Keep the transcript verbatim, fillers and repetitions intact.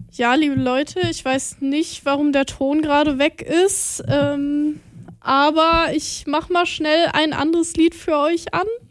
Ja, liebe Leute, ich weiß nicht, warum der Ton gerade weg ist, ähm, aber ich mach mal schnell ein anderes Lied für euch an.